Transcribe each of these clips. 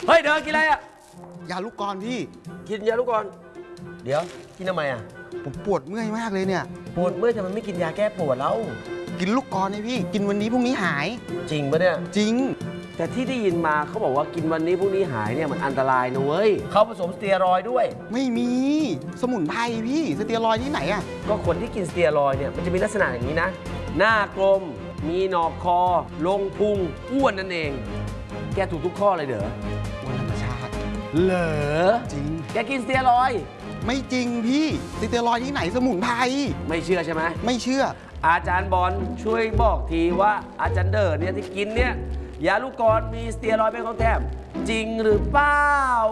เฮ้ยเดินกินอะไรอ่ะยาลูกกรอนพี่กินยาลูกกรอนเดี๋ยวกินทำไมอ่ะผมปวดเมื่อยมากเลยเนี่ยปวดเมื่อยทำไมไม่กินยาแก้ปวดแล้วกินลูกกรอนให้พี่กินวันนี้พรุ่งนี้หายจริงปะเนี่ยจริงแต่ที่ได้ยินมาเขาบอกว่ากินวันนี้พรุ่งนี้หายเนี่ยมันอันตรายนะเว้ยเขาผสมสเตียรอยด์ด้วยไม่มีสมุนไพรพี่สเตียรอยด์ที่ไหนอ่ะก็คนที่กินสเตียรอยด์เนี่ยมันจะมีลักษณะอย่างนี้นะหน้ากลมมีหนอกคอลงพุงอ้วนนั่นเองแกถูกทุกข้อเลยเด้อวันธรรมชาติเหรอจริงแกกินสเตียรอยด์ไม่จริงพี่สเตียรอยด์ที่ไหนสมุนไพรไม่เชื่อใช่ไหมไม่เชื่ออาจารย์บอลช่วยบอกทีว่าอาจารย์เดอร์เนี่ยที่กินเนี่ยยาลูกกรอนมีสเตียรอยด์เป็นของแถมจริงหรือเปล่า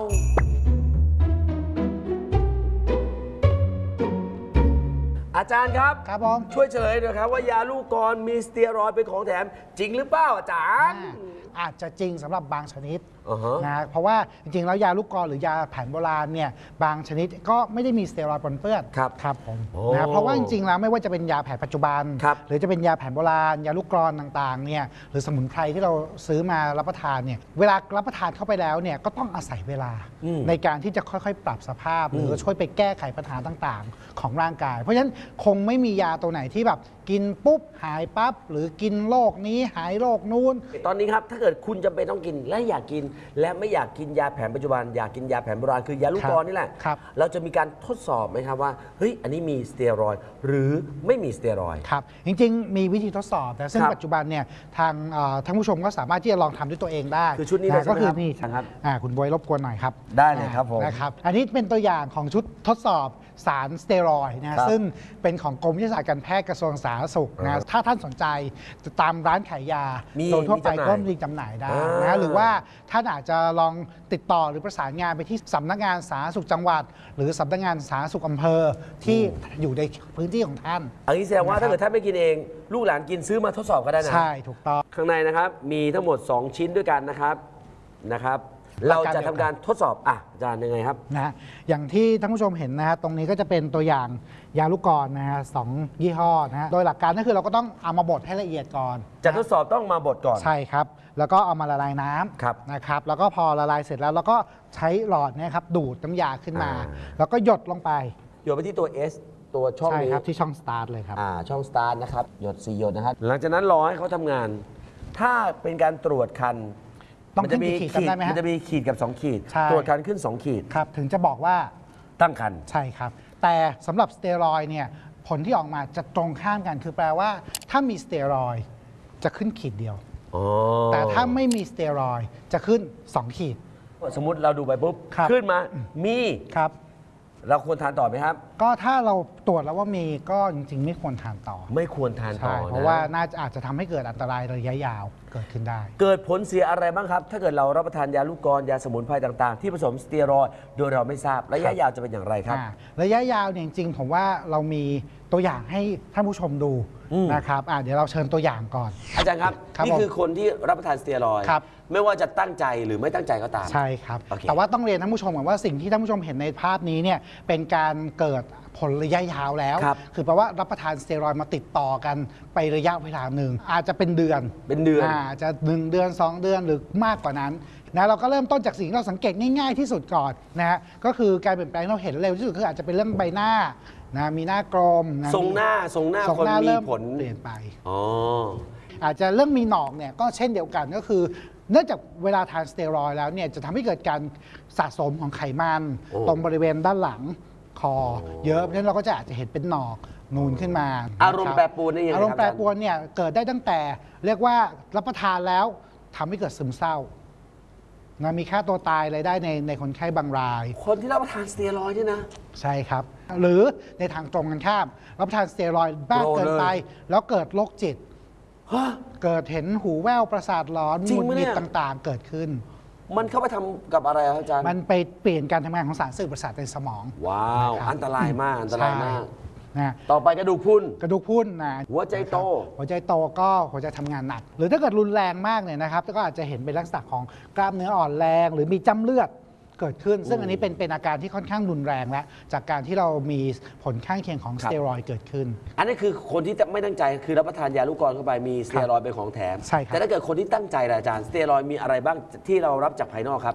อาจารย์ครับครับผมช่วยเฉลยหน่อยครับว่ายาลูกกรอนมีสเตียรอยด์เป็นของแถมจริงหรือเปล่าอาจารย์อาจจะจริงสำหรับบางชนิดนะเพราะว่าจริงๆแล้วยาลูกกรอนหรือยาแผนโบราณเนี่ยบางชนิดก็ไม่ได้มีสเตียรอยด์ปนเปื้อนครับผมนะเพราะว่าจริงๆแล้วไม่ว่าจะเป็นยาแผนปัจจุบันหรือจะเป็นยาแผนโบราณยาลูกกรอนต่างๆเนี่ยหรือสมุนไพรที่เราซื้อมารับประทานเนี่ยเวลารับประทานเข้าไปแล้วเนี่ยก็ต้องอาศัยเวลาในการที่จะค่อยๆปรับสภาพหรือช่วยไปแก้ไขปัญหาต่างๆของร่างกายเพราะฉะนั้นคงไม่มียาตัวไหนที่แบบกินปุ๊บหายปั๊บหรือกินโรคนี้หายโรคนู้นตอนนี้ครับถ้าเกิดคุณจำเป็นต้องกินและอยากกินและไม่อยากกินยาแผนปัจจุบันอยากกินยาแผนโบราณคือยาลูกกรอนนี่แหละเราจะมีการทดสอบไหมครับว่าเฮ้ยอันนี้มีสเตียรอยด์หรือไม่มีสเตียรอยด์ครับจริงๆมีวิธีทดสอบแต่ซึ่งปัจจุบันเนี่ยทางท่านผู้ชมก็สามารถที่จะลองทำด้วยตัวเองได้คือชุดนี้ก็คือนี่ครับคุณบวยรบกวนหน่อยครับได้เลยครับผมนะครับอันนี้เป็นตัวอย่างของชุดทดสอบสารสเตียรอยด์นะซึ่งเป็นของกรมวิทยาศาสตร์การแพทย์กระทรวงสาธารณสุขนะถ้าท่านสนใจตามร้านขายยาโดยทั่วไปก็มีจำหน่ายได้นะหรือว่าท่านอาจจะลองติดต่อหรือประสานงานไปที่สำนักงานสาธารณสุขจังหวัดหรือสำนักงานสาธารณสุขอำเภอที่อยู่ในพื้นที่ของท่านอันนี้แสดงว่าถ้าเกิดท่านไม่กินเองลูกหลานกินซื้อมาทดสอบก็ได้นะใช่ถูกต้องข้างในนะครับมีทั้งหมด2ชิ้นด้วยกันนะครับเราจะทำการทดสอบอาจารย์ยังไงครับนะอย่างที่ท่านผู้ชมเห็นนะฮะตรงนี้ก็จะเป็นตัวอย่างยาลูกกรอนนะฮะ2 ยี่ห้อนะฮะโดยหลักการก็คือเราก็ต้องเอามาบดให้ละเอียดก่อนจะทดสอบต้องมาบดก่อนใช่ครับแล้วก็เอามาละลายน้ำนะครับแล้วก็พอละลายเสร็จแล้วเราก็ใช้หลอดเนี่ยครับดูดน้ำยาขึ้นมาแล้วก็หยดลงไปหยดไปที่ตัว S ตัวช่องนี้ใช่ครับที่ช่องสตาร์ทเลยครับช่องสตาร์ทนะครับหยด4 หยดนะครับหลังจากนั้นรอให้เขาทำงานถ้าเป็นการตรวจคันมันจะมีขีดมันจะมีขีดกับ2 ขีดตรวจคันขึ้น2 ขีดครับถึงจะบอกว่าตั้งคันใช่ครับแต่สำหรับสเตียรอยด์เนี่ยผลที่ออกมาจะตรงข้ามกันคือแปลว่าถ้ามีสเตียรอยด์จะขึ้นขีดเดียวแต่ถ้าไม่มีสเตียรอยด์จะขึ้น2 ขีดสมมุติเราดูไปปุ๊บขึ้นมามีครับเราควรทานต่อไหมครับก็ถ้าเราตรวจแล้วว่ามีก็จริงๆไม่ควรทานต่อไม่ควรทานต่อเพราะว่าน่าจะอาจจะทำให้เกิดอันตรายระยะยาวเกิดขึ้นได้เกิดผลเสียอะไรบ้างครับถ้าเกิดเรารับประทานยาลูกกรอนยาสมุนไพรต่างๆที่ผสมสเตียรอยด์โดยเราไม่ทราบระยะยาวจะเป็นอย่างไรครับระยะยาวเนี่ยจริงๆผมว่าเรามีตัวอย่างให้ท่านผู้ชมดูนะครับเดี๋ยวเราเชิญตัวอย่างก่อนอาจารย์ครับนี่คือคนที่รับประทานสเตียรอยด์ไม่ว่าจะตั้งใจหรือไม่ตั้งใจก็ตามใช่ครับแต่ว่าต้องเรียนท่านผู้ชมก่อนว่าสิ่งที่ท่านผู้ชมเห็นในภาพนี้เนี่ยเป็นการเกิดผลระยะยาวแล้วคือแปลว่ารับประทานสเตียรอยด์มาติดต่อกันไประยะเวลาหนึ่งอาจจะเป็นเดือนอาจจะ1 เดือน 2 เดือนหรือมากกว่านั้นนะเราก็เริ่มต้นจากสิ่งที่เราสังเกตง่ายๆที่สุดก่อนนะฮะก็คือการเปลี่ยนแปลงเราเห็นเร็วที่สุดคืออาจจะเป็นเรื่องใบหน้านะมีหน้ากลมทรงหน้าคนมีผลเปลี่ยนไปอาจจะเรื่องมีหนอกเนี่ยก็เช่นเดียวกันก็คือเนื่องจากเวลาทานสเตียรอยด์แล้วเนี่ยจะทำให้เกิดการสะสมของไขมันตรงบริเวณด้านหลังคอเยอะเพราะฉะนั้นเราก็จะอาจจะเห็นเป็นหนอกนูนขึ้นมาอารมณ์แปรปรวนนี่ยังไงครับอารมณ์แปรปรวนเนี่ยเกิดได้ตั้งแต่เรียกว่ารับประทานแล้วทำให้เกิดซึมเศร้านะมีค่าตัวตายอะไรได้ในคนไข้บางรายคนที่รับประทานสเตียรอยด์นี่นะใช่ครับหรือในทางตรงกันข้ามรับประทานสเตียรอยด์มากเกินไปแล้วเกิดโรคจิตเกิดเห็นหูแว่วประสาทหลอนหงุดหงิดต่างๆเกิดขึ้นมันเข้าไปทำกับอะไรอาจารย์มันไปเปลี่ยนการทำงานของสารสื่อประสาทในสมองว้าวอันตรายมากอันตรายมากนะต่อไปกระดูกพรุนนะหัวใจโตก็หัวใจทำงานหนักหรือถ้าเกิดรุนแรงมากเนี่ยนะครับก็อาจจะเห็นเป็นลักษณะของกล้ามเนื้ออ่อนแรงหรือมีจ้ำเลือดเกิดขึ้นซึ่งอันนี้เป็นอาการที่ค่อนข้างรุนแรงแล้วจากการที่เรามีผลข้างเคียงของสเตียรอยด์เกิดขึ้นอันนี้คือคนที่ไม่ตั้งใจคือรับประทานยาลูกกรอนเข้าไปมีสเตียรอยด์เป็นของแถมใช่ครับแต่ถ้าเกิดคนที่ตั้งใจอาจารย์สเตียรอยด์มีอะไรบ้างที่เรารับจากภายนอกครับ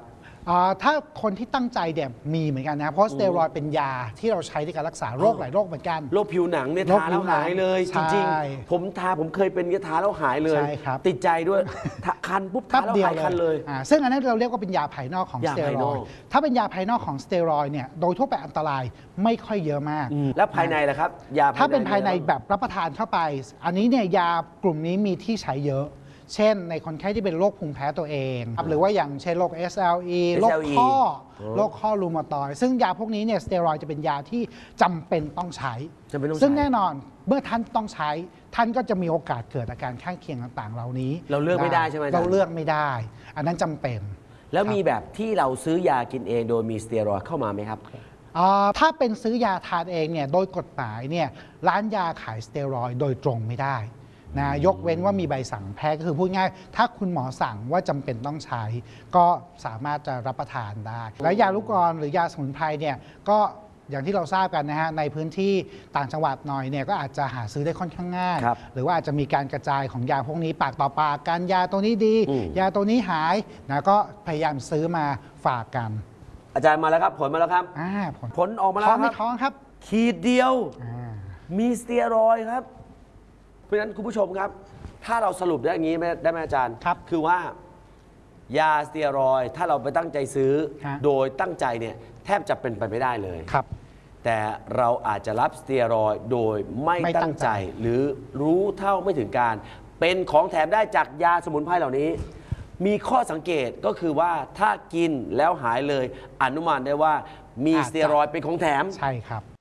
ถ้าคนที่ตั้งใจเนี่ยมีเหมือนกันนะเพราะสเตียรอยด์เป็นยาที่เราใช้ในการรักษาโรคหลายโรคเหมือนกันโรคผิวหนังเนี่ยโรคทาผิแล้ววหนังหายเลยใช่จริงๆผมเคยเป็นทาแล้วหายเลยใช่ครับติดใจด้วยคันปุ๊บทาแล้วหายคันเลยซึ่งอันนั้นเราเรียกว่าเป็นยาภายนอกของสยาเตียภายรนออกยด์ถ้าเป็นยาภายนอกของสเตียรอยด์เนี่ยโดยทั่วไปอันตรายไม่ค่อยเยอะมากแล้วภายในล่ะครับยาถ้าเป็นภายในแบบรับประทานเข้าไป อันนี้เนี่ยยากลุ่มนี้มีที่ใช้เยอะ เช่นในคนไข้ที่เป็นโรคภูมิแพ้ตัวเองหรือว่าอย่างเช่นโรค SLE โรคข้อรูมาตอยด์ซึ่งยาพวกนี้เนี่ยสเตียรอยด์จะเป็นยาที่จำเป็นต้องใช้ ซึ่งแน่นอนเมื่อท่านต้องใช้ท่านก็จะมีโอกาสเกิดอาการข้างเคียงต่างๆ เหล่านี้เราเลือกไม่ได้ใช่ไหมอาจารย์เราเลือกไม่ได้ อันนั้นจำเป็นแล้วมีแบบที่เราซื้อยากินเองโดยมีสเตียรอยด์เข้ามาไหมครับถ้าเป็นซื้อยาทานเองเนี่ยโดยกฎหมายเนี่ยร้านยาขายสเตียรอยด์โดยตรงไม่ได้นะยกเว้นว่ามีใบสั่งแพทย์ก็คือพูดง่ายถ้าคุณหมอสั่งว่าจำเป็นต้องใช้ ก็สามารถจะรับประทานได้ แล้วยาลูกกรอนหรือยาสมุนไพรเนี่ยก็อย่างที่เราทราบกันนะฮะในพื้นที่ต่างจังหวัดหน่อยเนี่ยก็อาจจะหาซื้อได้ค่อนข้างง่าย หรือว่าอาจจะมีการกระจายของยาพวกนี้ปากต่อปากกันยาตัวนี้ดี ยาตัวนี้หายนะก็พยายามซื้อมาฝากกันอาจารย์มาแล้วครับผลมาแล้วครับผลออกมาแล้วท้องคไม่รับท้องครับขีดเดียวมีสเตียรอยด์ครับเพราะฉะนั้นคุณผู้ชมครับถ้าเราสรุปได้อย่างนี้ได้ไหมอาจารย์ครับคือว่ายาสเตียรอยด์ถ้าเราไปตั้งใจซื้อ โดยตั้งใจเนี่ยแทบจะเป็นไปไม่ได้เลยครับแต่เราอาจจะรับสเตียรอยด์โดยไม่ไม่ตั้ตั้งงใจใจ หรือรู้เท่าไม่ถึงการ เป็นของแถมได้จากยาสมุนไพรเหล่านี้ มีข้อสังเกตก็คือว่าถ้ากินแล้วหายเลยอนุมานได้ว่ามีสเตียรอยด์เป็นของแถมใช่ครับ